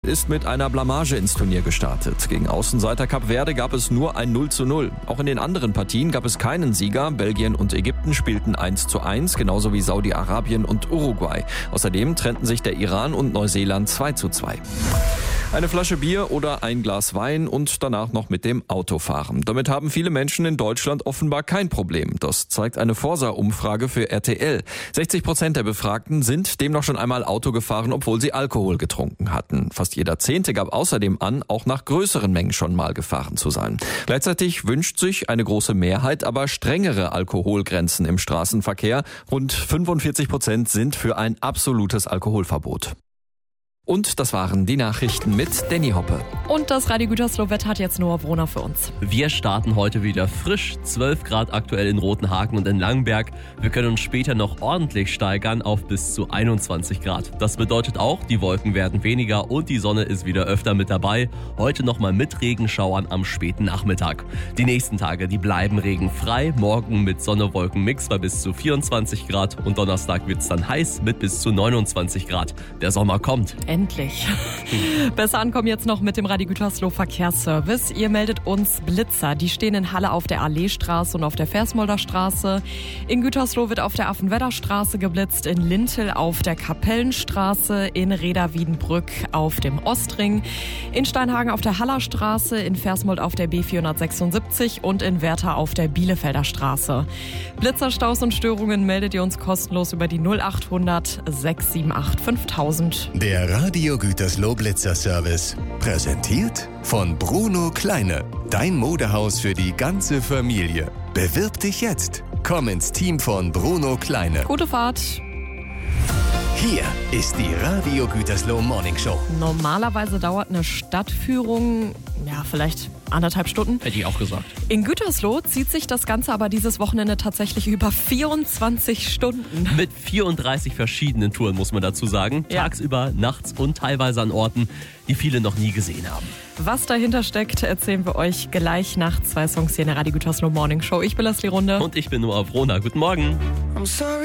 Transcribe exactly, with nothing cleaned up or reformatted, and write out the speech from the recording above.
ist mit einer Blamage ins Turnier gestartet. Gegen Außenseiter Kap Verde gab es nur ein null zu null. Auch in den anderen Partien gab es keinen Sieger. Belgien und Ägypten spielten eins zu eins, genauso wie Saudi-Arabien und Uruguay. Außerdem trennten sich der Iran und Neuseeland zwei zu zwei. Eine Flasche Bier oder ein Glas Wein und danach noch mit dem Auto fahren. Damit haben viele Menschen in Deutschland offenbar kein Problem. Das zeigt eine Forsa-Umfrage für R T L. sechzig Prozent der Befragten sind demnach schon einmal Auto gefahren, obwohl sie Alkohol getrunken hatten. Fast jeder Zehnte gab außerdem an, auch nach größeren Mengen schon mal gefahren zu sein. Gleichzeitig wünscht sich eine große Mehrheit aber strengere Alkoholgrenzen im Straßenverkehr. Rund fünfundvierzig Prozent sind für ein absolutes Alkoholverbot. Und das waren die Nachrichten mit Danny Hoppe. Und das Radio Gütersloh-Wetter hat jetzt Noah Brunner für uns. Wir starten heute wieder frisch. zwölf Grad aktuell in Rotenhagen und in Langenberg. Wir können uns später noch ordentlich steigern auf bis zu einundzwanzig Grad. Das bedeutet auch, die Wolken werden weniger und die Sonne ist wieder öfter mit dabei. Heute nochmal mit Regenschauern am späten Nachmittag. Die nächsten Tage, die bleiben regenfrei. Morgen mit Sonne-Wolken-Mix bei bis zu vierundzwanzig Grad. Und Donnerstag wird's dann heiß mit bis zu neunundzwanzig Grad. Der Sommer kommt. Endlich. Besser ankommen jetzt noch mit dem Radio Gütersloh Verkehrsservice. Ihr meldet uns Blitzer. Die stehen in Halle auf der Alleestraße und auf der Versmolder Straße. In Gütersloh wird auf der Affenwedder-Straße geblitzt, in Lintel auf der Kapellenstraße, in Reda-Wiedenbrück auf dem Ostring, in Steinhagen auf der Hallerstraße, in Versmold auf der B vierhundertsechsundsiebzig und in Werther auf der Bielefelder Straße. Blitzerstaus und Störungen meldet ihr uns kostenlos über die null achthundert sechs sieben acht fünftausend. Der Radio Gütersloh Blitzer Service. Präsentiert von Bruno Kleine. Dein Modehaus für die ganze Familie. Bewirb dich jetzt. Komm ins Team von Bruno Kleine. Gute Fahrt. Hier ist die Radio Gütersloh Morning Show. Normalerweise dauert eine Stadtführung, ja, vielleicht anderthalb Stunden. Hätte ich auch gesagt. In Gütersloh zieht sich das Ganze aber dieses Wochenende tatsächlich über vierundzwanzig Stunden. Mit vierunddreißig verschiedenen Touren, muss man dazu sagen. Ja. Tagsüber, nachts und teilweise an Orten, die viele noch nie gesehen haben. Was dahinter steckt, erzählen wir euch gleich nach zwei Songs hier in der Radio Gütersloh Morning Show. Ich bin Leslie Runde. Und ich bin Noah Brunner. Guten Morgen.